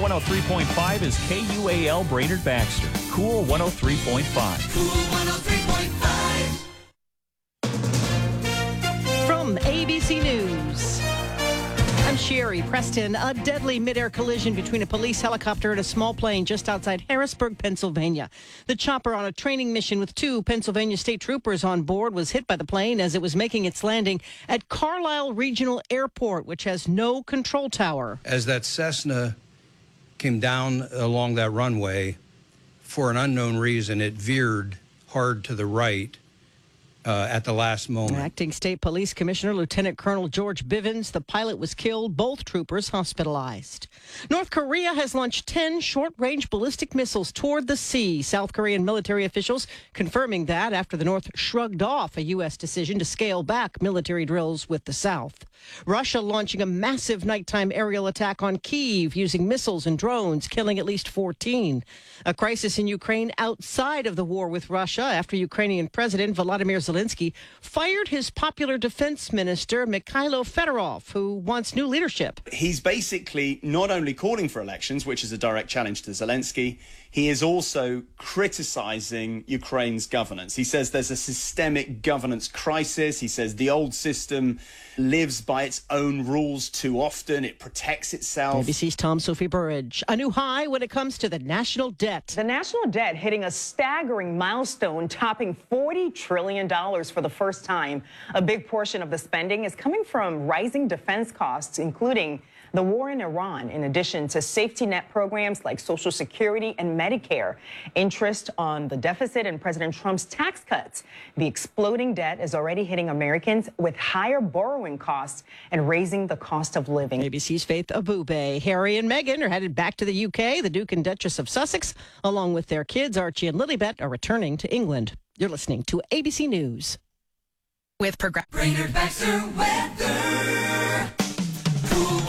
103.5 is KUAL Brainerd Baxter. Cool 103.5. Cool 103.5. From ABC News, I'm Sherry Preston. A deadly midair collision between a police helicopter and a small plane just outside Harrisburg, Pennsylvania. The chopper, on a training mission with 2 Pennsylvania state troopers on board, was hit by the plane as it was making its landing at Carlisle Regional Airport, which has no control tower. As that Cessna came down along that runway, for an unknown reason, it veered hard to the right at the last moment. Acting State Police Commissioner Lieutenant Colonel George Bivens, the pilot was killed, both troopers hospitalized. North Korea has launched 10 short-range ballistic missiles toward the sea. South Korean military officials confirming that after the North shrugged off a U.S. decision to scale back military drills with the South. Russia launching a massive nighttime aerial attack on Kyiv using missiles and drones, killing at least 14. A crisis in Ukraine outside of the war with Russia after Ukrainian President Volodymyr Zelensky fired his popular defense minister, Mikhailo Fedorov, who wants new leadership. He's basically not only calling for elections, which is a direct challenge to Zelensky, he is also criticizing Ukraine's governance. He says there's a systemic governance crisis. He says the old system lives by its own rules too often. It protects itself. ABC's Tom Sophie Burridge. A new high when it comes to the national debt. The national debt hitting a staggering milestone, topping $40 trillion for the first time. A big portion of the spending is coming from rising defense costs, including the war in Iran, in addition to safety net programs like Social Security and Medicare. Interest on the deficit and President Trump's tax cuts. The exploding debt is already hitting Americans with higher borrowing costs and raising the cost of living. ABC's Faith Abube. Harry and Meghan are headed back to the UK. The Duke and Duchess of Sussex, along with their kids, Archie and Lilibet, are returning to England. You're listening to ABC News. With Brainerd Baxter weather. Cool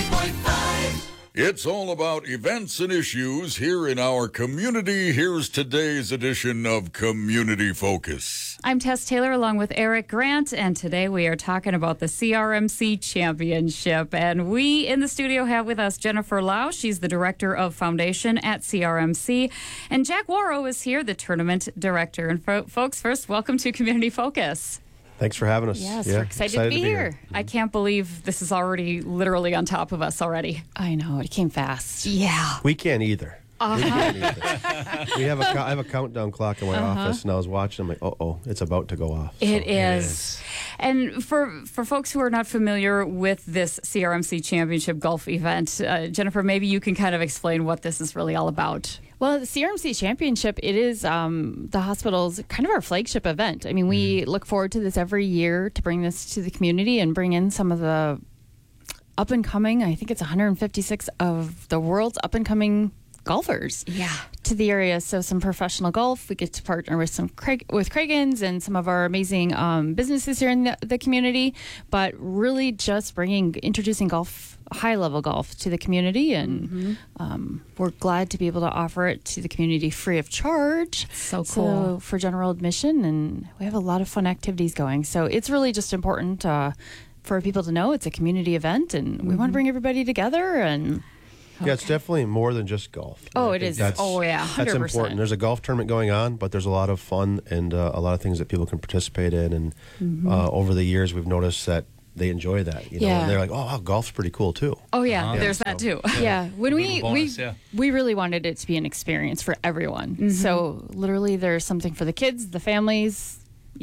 103.5. It's all about events and issues here in our community. Here's today's edition of Community Focus. I'm Tess Taylor along with Eric Grant, and today we are talking about the CRMC Championship. And we in the studio have with us Jennifer Lau. She's the Director of Foundation at CRMC. And Jack Warrow is here, the Tournament Director. And folks, first, welcome to Community Focus. Thanks for having us. Yes, we're excited to be here. I can't believe this is already literally on top of us already. I know, it came fast. Yeah. We can't either. We can't either. I have a countdown clock in my office, and I was watching. I'm like, oh, it's about to go off. It is. And for folks who are not familiar with this CRMC Championship golf event, Jennifer, maybe you can kind of explain what this is really all about. Well, the CRMC Championship, it is the hospital's kind of our flagship event. I mean, we look forward to this every year to bring this to the community and bring in some of the up-and-coming, I think it's 156 of the world's up-and-coming golfers to the area. So some professional golf. We get to partner with with Craigens and some of our amazing businesses here in the community, but really just introducing golf, high-level golf to the community, and we're glad to be able to offer it to the community free of charge. So cool. So for general admission, and we have a lot of fun activities going. So it's really just important for people to know it's a community event, and we want to bring everybody together. And yeah, it's definitely more than just golf. Oh, it is. Oh, yeah, 100%. That's important. There's a golf tournament going on, but there's a lot of fun and a lot of things that people can participate in. And over the years, we've noticed that they enjoy that. You know, and they're like, oh, wow, golf's pretty cool too. Oh, yeah, there's that too. Yeah, when we really wanted it to be an experience for everyone. So literally, there's something for the kids, the families,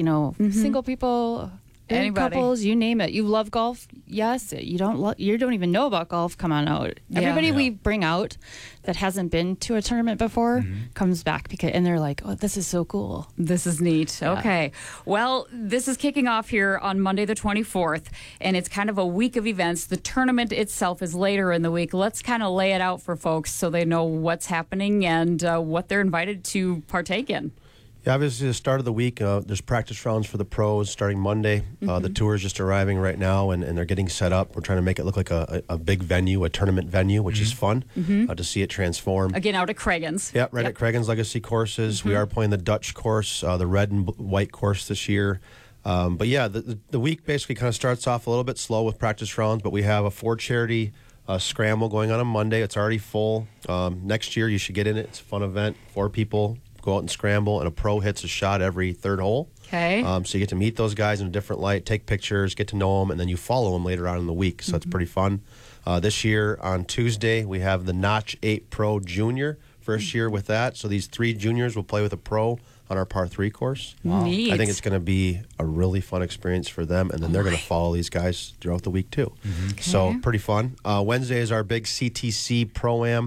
single people. Anybody. Couples, you name it. You love golf? Yes. You don't even know about golf? Come on out. Everybody we bring out that hasn't been to a tournament before comes back and they're like, "Oh, this is so cool. This is neat." Okay. Well, this is kicking off here on Monday the 24th, and it's kind of a week of events. The tournament itself is later in the week. Let's kind of lay it out for folks so they know what's happening and what they're invited to partake in. Yeah, obviously, the start of the week, there's practice rounds for the pros starting Monday. The tour is just arriving right now, and they're getting set up. We're trying to make it look like a big venue, a tournament venue, which is fun to see it transform. Again, out at Craigens. Yeah, right at Craigens Legacy Courses. We are playing the Dutch course, the red and white course this year. But yeah, the week basically kind of starts off a little bit slow with practice rounds, but we have a 4 charity scramble going on Monday. It's already full. Next year, you should get in it. It's a fun event. 4 people go out and scramble, and a pro hits a shot every third hole. Okay. So you get to meet those guys in a different light, take pictures, get to know them, and then you follow them later on in the week. So it's pretty fun. This year on Tuesday, we have the Notch 8 Pro Junior, first year with that. So these 3 juniors will play with a pro on our par 3 course. Neat. I think it's going to be a really fun experience for them, and then they're going to follow these guys throughout the week too. So pretty fun. Wednesday is our big CTC Pro-Am.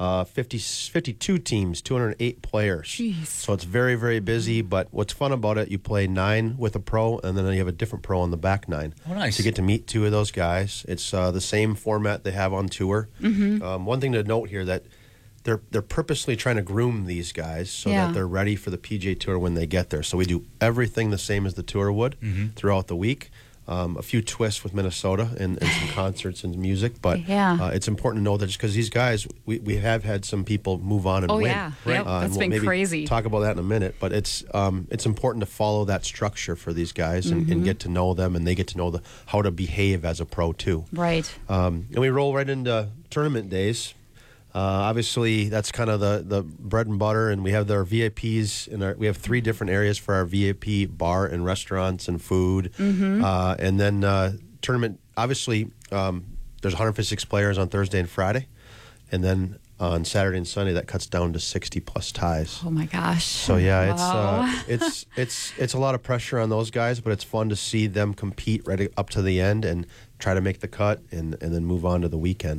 52 teams, 208 players. Jeez. So it's very, very busy, but what's fun about it, you play 9 with a pro, and then you have a different pro on the back 9. Oh, nice. So you get to meet 2 of those guys. It's the same format they have on tour. One thing to note here that they're purposely trying to groom these guys so that they're ready for the PGA Tour when they get there. So we do everything the same as the tour would throughout the week. A few twists with Minnesota and some concerts and music, but it's important to know that just because these guys, we have had some people move on and win. Yeah. Yep. That's and been maybe crazy. Talk about that in a minute, but it's important to follow that structure for these guys and get to know them, and they get to know how to behave as a pro too. Right. And we roll right into tournament days. Obviously, that's kind of the bread and butter, and we have our VIPs, and we have 3 different areas for our VIP bar and restaurants and food. And then tournament, obviously, there's 156 players on Thursday and Friday, and then on Saturday and Sunday that cuts down to 60+ ties. Oh my gosh. So yeah, Wow. it's a lot of pressure on those guys, but it's fun to see them compete right up to the end and try to make the cut and then move on to the weekend.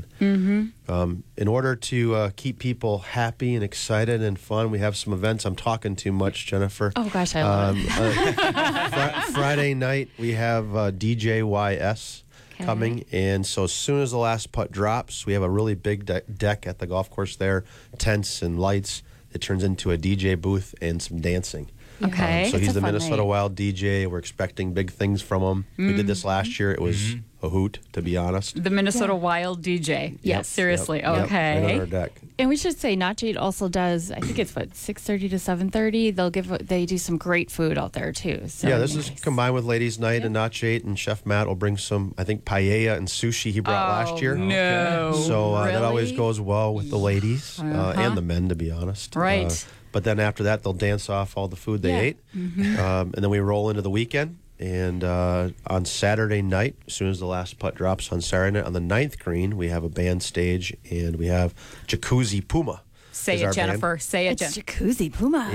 In order to keep people happy and excited and fun, we have some events. I'm talking too much, Jennifer. Oh gosh, I love it. Friday night we have DJYS coming, and so as soon as the last putt drops, we have a really big deck at the golf course there, tents and lights. It turns into a DJ booth and some dancing. Okay. So It's he's a the fun Minnesota night. Wild DJ. We're expecting big things from him. We did this last year. It was a hoot, to be honest. The Minnesota Wild DJ. Yes, seriously. Yep. Okay. Right on our deck. And we should say, Notch 8 also does, I think it's 6:30 to 7:30. They do some great food out there too. So Yeah, this is combined with Ladies' Night and Notch 8, and Chef Matt will bring some, I think, paella and sushi he brought last year. No. So that always Really? goes well with the ladies and the men, to be honest. Right. But then after that, they'll dance off all the food they ate. And then we roll into the weekend. And on Saturday night, as soon as the last putt drops on Saturday night, on the 9th green, we have a band stage, and we have Jacuzzi Puma. Say is it, our Jennifer. band. Say it, It's Jennifer. Jacuzzi Puma.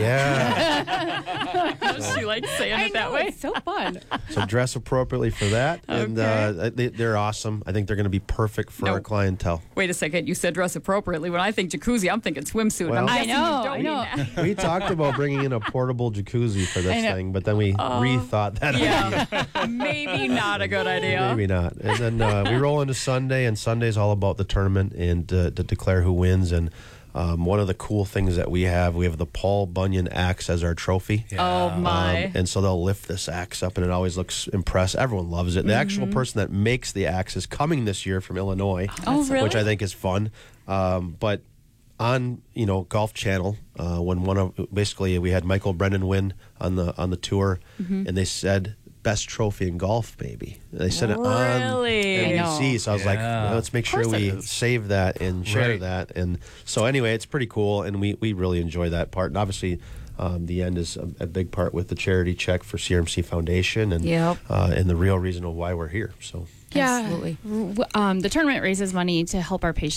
Yeah. She likes saying it that way. It's so fun. So dress appropriately for that. And they're awesome. I think they're going to be perfect for No. our clientele. Wait a second. You said dress appropriately. When I think jacuzzi, I'm thinking swimsuit. Well- I'm I guessing you know, don't I mean know. that. We talked about bringing in a portable jacuzzi for this thing, but then we rethought that idea. Yeah. Maybe not a good idea. Maybe not. And then we roll into Sunday, and Sunday's all about the tournament and to declare who wins. And one of the cool things that we have the Paul Bunyan axe as our trophy. Oh, my. And so they'll lift this axe up, and it always looks impressive. Everyone loves it. The actual person that makes the axe is coming this year from Illinois, really? which I think is fun. But on Golf Channel, when basically we had Michael Brennan win on the tour, and they said best trophy in golf, maybe. They said it on Really? NBC, so I was like, well, let's make sure we save that and share that. And so anyway, it's pretty cool, and we really enjoy that part. And obviously, the end is a big part with the charity check for CRMC Foundation and the real reason of why we're here. So Yeah. Absolutely. The tournament raises money to help our patients